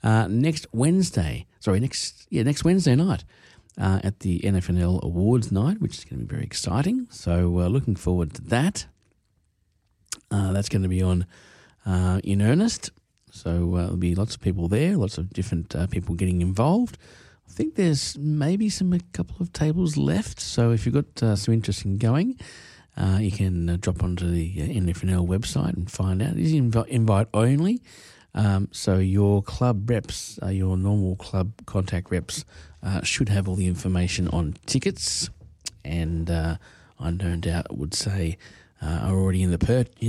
next Wednesday night at the NFNL Awards night, which is going to be very exciting. So looking forward to that. That's going to be on in earnest. So there'll be lots of people there, lots of different people getting involved. I think there's maybe a couple of tables left. So if you've got some interest in going, you can drop onto the NFNL website and find out. It is invite only. So your club reps, your normal club contact reps, should have all the information on tickets, and I no doubt would say are already in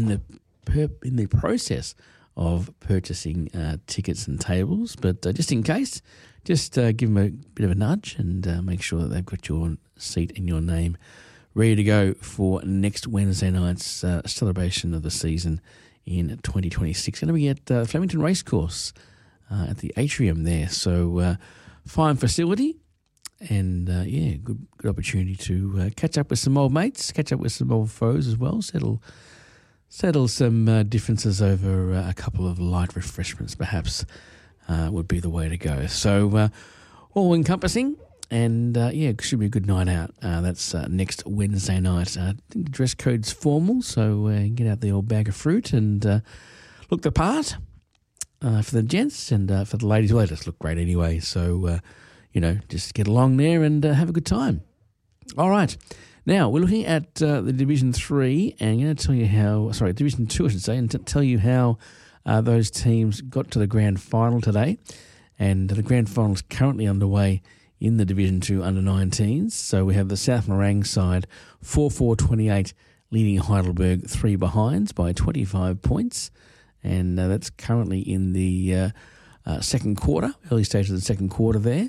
the process of purchasing tickets and tables. But just in case, just give them a bit of a nudge and make sure that they've got your seat and your name ready to go for next Wednesday night's celebration of the season in 2026. Going to be at Flemington Racecourse at the atrium there. So fine facility, and good opportunity to catch up with some old mates, catch up with some old foes as well. Settle some differences over a couple of light refreshments, perhaps, would be the way to go. So all encompassing. And, it should be a good night out. That's next Wednesday night. I think dress code's formal, so get out the old bag of fruit and look the part for the gents, and for the ladies. Well, they just look great anyway. So, just get along there and have a good time. All right. Now, we're looking at the Division 3, and I'm going to tell you Division 2, I should say, and tell you how those teams got to the grand final today. And the grand final is currently underway in the Division 2 under-19s. So we have the South Morang side 4-4-28 leading Heidelberg 3 behinds by 25 points. And that's currently in the second quarter, early stage of the second quarter there.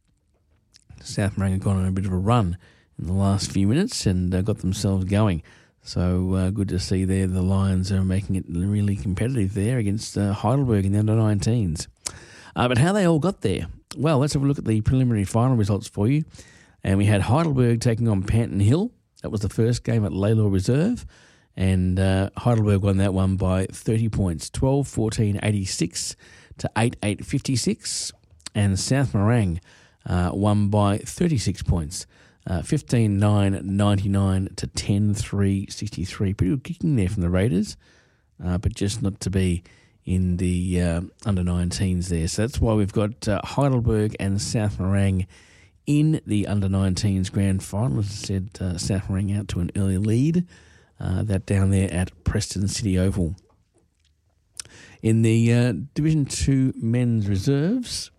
South Morang have gone on a bit of a run in the last few minutes and got themselves going. So good to see there the Lions are making it really competitive there against Heidelberg in the under-19s. But how they all got there? Well, let's have a look at the preliminary final results for you. And we had Heidelberg taking on Panton Hill. That was the first game at Laylaw Reserve. And Heidelberg won that one by 30 points, 12-14-86 to 8-8-56. And South Morang won by 36 points, 15-9-99 to 10-3-63. Pretty good kicking there from the Raiders, but just not to be in the under-19s there. So that's why we've got Heidelberg and South Morang in the under-19s grand final. As I said, South Morang out to an early lead. That down there at Preston City Oval. In the Division 2 men's reserves,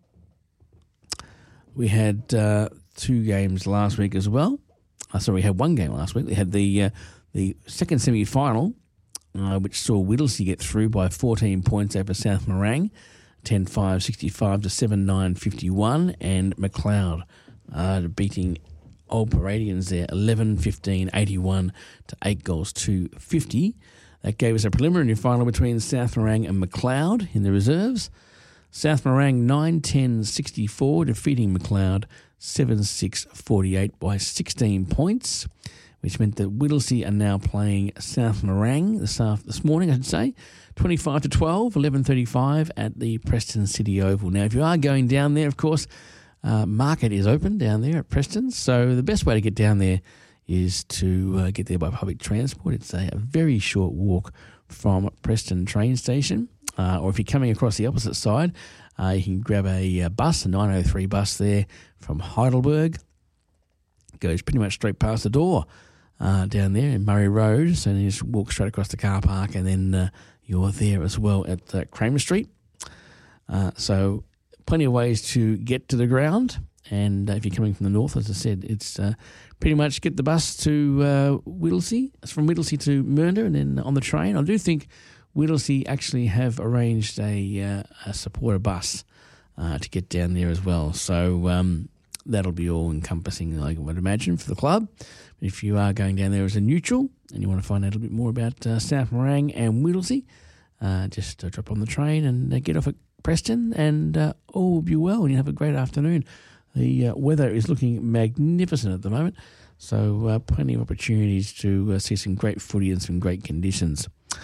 we had 2 games last week as well. We had 1 game last week. We had the second semi-final, which saw Whittlesea get through by 14 points over South Morang, 10-5-65 to 7-9-51, and McLeod beating Old Paradians there, 11-15-81 to 8-50. That gave us a preliminary final between South Morang and McLeod in the reserves. South Morang 9-10-64, defeating McLeod 7-6-48 by 16 points, which meant that Whittlesea are now playing South Morang this morning, I should say, 25-12, 11:35 at the Preston City Oval. Now, if you are going down there, of course, market is open down there at Preston, so the best way to get down there is to get there by public transport. It's a very short walk from Preston train station, or if you're coming across the opposite side, you can grab a bus, a 903 bus there from Heidelberg. It goes pretty much straight past the door down there in Murray Road, so you just walk straight across the car park, and then you're there as well at Kramer Street. So plenty of ways to get to the ground, and if you're coming from the north, as I said, it's pretty much get the bus to Whittlesea. It's from Whittlesea to Mernda, and then on the train. I do think Whittlesea actually have arranged a supporter bus to get down there as well. So that'll be all encompassing, I would imagine, for the club. If you are going down there as a neutral and you want to find out a little bit more about South Morang and Whittlesea, just drop on the train and get off at Preston, and all will be well, and you'll have a great afternoon. The weather is looking magnificent at the moment, so plenty of opportunities to see some great footy and some great conditions.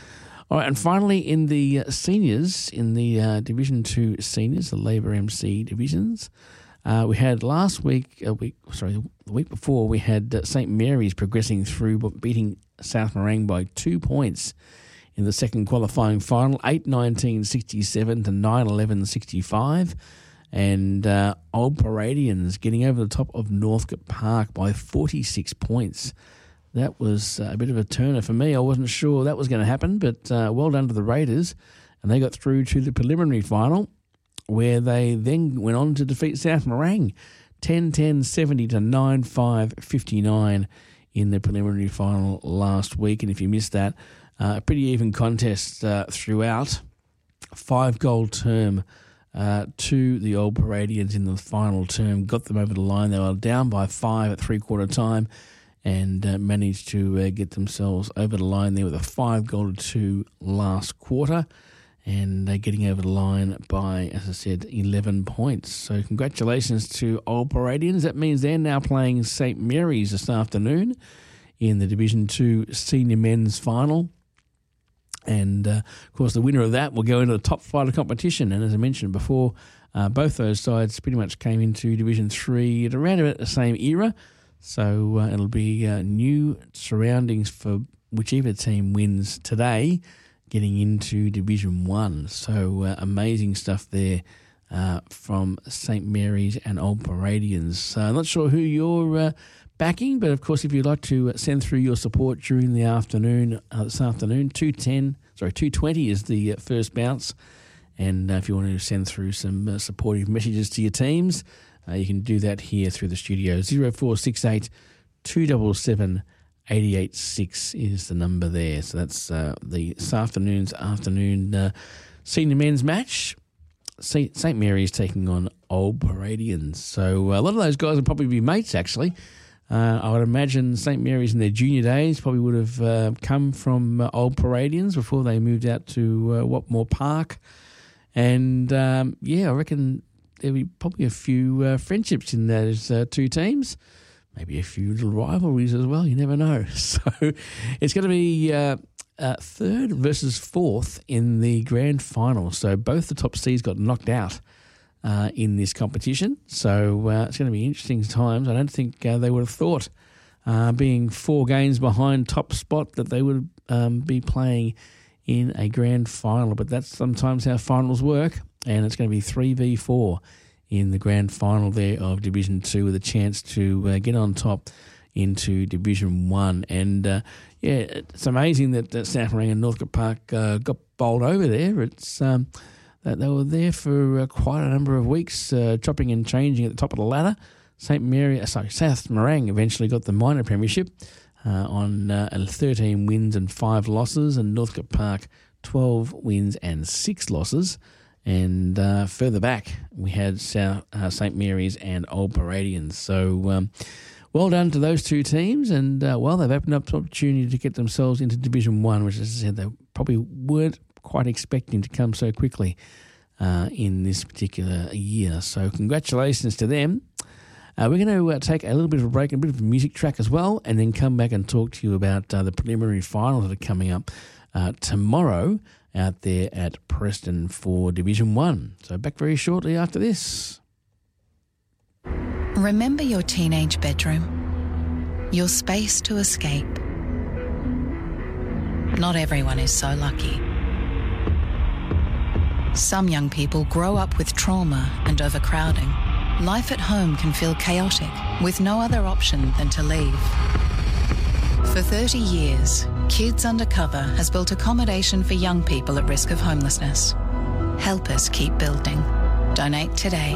All right, and finally in the seniors, in the Division 2 seniors, the Labour MC divisions, we had the week before, we had St Mary's progressing through, beating South Morang by 2 points in the second qualifying final, 8-19-67 to 9-11-65. And Old Paradians getting over the top of Northcote Park by 46 points. That was a bit of a turner for me. I wasn't sure that was going to happen, but well done to the Raiders. And they got through to the preliminary final, where they then went on to defeat South Morang 10-10-70 to 9-5-59 in the preliminary final last week. And if you missed that, a pretty even contest throughout. 5-goal term to the Old Paradians in the final term, got them over the line. They were down by 5 at three-quarter time and managed to get themselves over the line there with a 5-2 last quarter and getting over the line by, as I said, 11 points. So congratulations to Old Paradians. That means they're now playing St Mary's this afternoon in the Division 2 Senior Men's Final. And, of course, the winner of that will go into the top flight of competition. And as I mentioned before, both those sides pretty much came into Division 3 at around about the same era. So it'll be new surroundings for whichever team wins today getting into Division 1. So amazing stuff there from St Mary's and Old Paradians. I'm not sure who you're backing, but of course, if you'd like to send through your support during the afternoon, this afternoon, 2:20 is the first bounce. And if you want to send through some supportive messages to your teams, you can do that here through the studio. 0468 277 886 is the number there. So that's this afternoon's senior men's match. St Mary's taking on Old Paradians. So a lot of those guys will probably be mates, actually. I would imagine St Mary's in their junior days probably would have come from Old Paradians before they moved out to Watmore Park. And, I reckon there'll be probably a few friendships in those two teams. Maybe a few little rivalries as well. You never know. So it's going to be third versus fourth in the grand final. So both the top seeds got knocked out in this competition. So it's going to be interesting times. I don't think they would have thought, being 4 games behind top spot, that they would be playing in a grand final. But that's sometimes how finals work. And it's going to be 3v4 in the grand final there of Division 2 with a chance to get on top into Division 1. And, it's amazing that South Morang and Northcote Park got bowled over there. It's that they were there for quite a number of weeks, chopping and changing at the top of the ladder. South Morang eventually got the minor premiership on 13 wins and 5 losses, and Northcote Park 12 wins and 6 losses. And further back, we had St Mary's and Old Paradians. So well done to those two teams. And, they've opened up the opportunity to get themselves into Division 1, which, as I said, they probably weren't quite expecting to come so quickly in this particular year. So congratulations to them. We're going to take a little bit of a break, a bit of a music track as well, and then come back and talk to you about the preliminary finals that are coming up tomorrow out there at Preston for Division 1. So back very shortly after this. Remember your teenage bedroom, your space to escape. Not everyone is so lucky. Some young people grow up with trauma and overcrowding. Life at home can feel chaotic, with no other option than to leave. For 30 years, Kids Undercover has built accommodation for young people at risk of homelessness. Help us keep building. Donate today.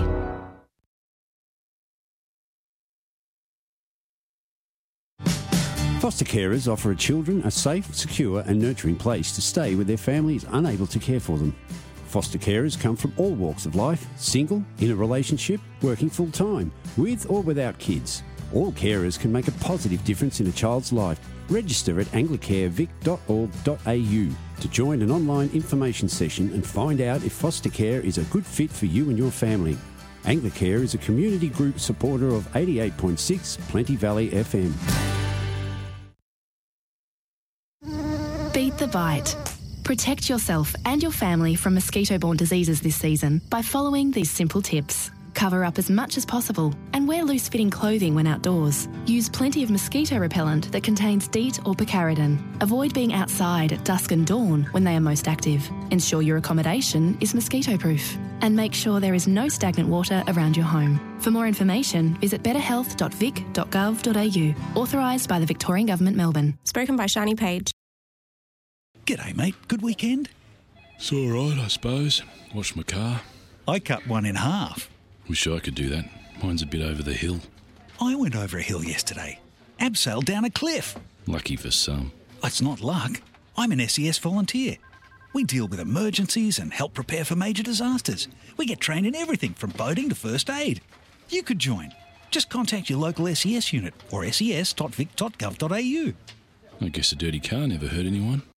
Foster carers offer children a safe, secure and nurturing place to stay where their family is unable to care for them. Foster carers come from all walks of life, single, in a relationship, working full-time, with or without kids. All carers can make a positive difference in a child's life. Register at anglicarevic.org.au to join an online information session and find out if foster care is a good fit for you and your family. Anglicare is a community group supporter of 88.6 Plenty Valley FM. Beat the Bite. Protect yourself and your family from mosquito-borne diseases this season by following these simple tips. Cover up as much as possible and wear loose-fitting clothing when outdoors. Use plenty of mosquito repellent that contains DEET or picaridin. Avoid being outside at dusk and dawn when they are most active. Ensure your accommodation is mosquito-proof. And make sure there is no stagnant water around your home. For more information, visit betterhealth.vic.gov.au. Authorised by the Victorian Government, Melbourne. Spoken by Shani Page. G'day, mate. Good weekend? It's all right, I suppose. Washed my car. I cut one in half. Wish I could do that. Mine's a bit over the hill. I went over a hill yesterday. Abseiled down a cliff. Lucky for some. It's not luck. I'm an SES volunteer. We deal with emergencies and help prepare for major disasters. We get trained in everything from boating to first aid. You could join. Just contact your local SES unit or ses.vic.gov.au. I guess a dirty car never hurt anyone.